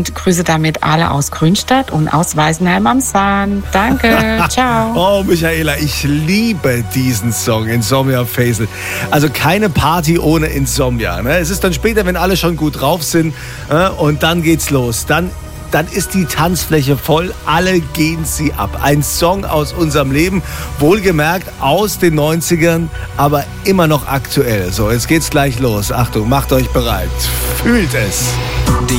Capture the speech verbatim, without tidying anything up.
Und grüße damit alle aus Grünstadt und aus Weißenheim am Sand. Danke, ciao. Oh, Michaela, ich liebe diesen Song, Insomnia Faisal. Also keine Party ohne Insomnia. Ne? Es ist dann später, wenn alle schon gut drauf sind, äh, und dann geht's los. Dann, dann ist die Tanzfläche voll, alle gehen sie ab. Ein Song aus unserem Leben, wohlgemerkt aus den neunzigern, aber immer noch aktuell. So, jetzt geht's gleich los. Achtung, macht euch bereit. Fühlt es.